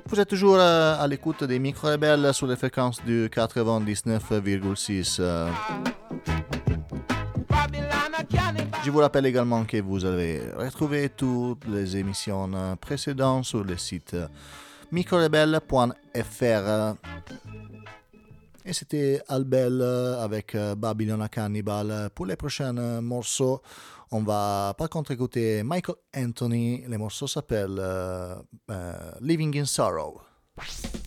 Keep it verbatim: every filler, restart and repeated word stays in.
Vous êtes toujours euh, à l'écoute des micro-rebelles sur les fréquences du quatre-vingt-dix-neuf virgule six. Euh. Je vous rappelle également que vous allez retrouver toutes les émissions précédentes sur le site microrebelle point f r. Et c'était Albel avec Babylon Cannibal. Pour les prochains morceaux, on va par contre écouter Michael Anthony. Le morceau s'appelle uh, uh, Living in Sorrow.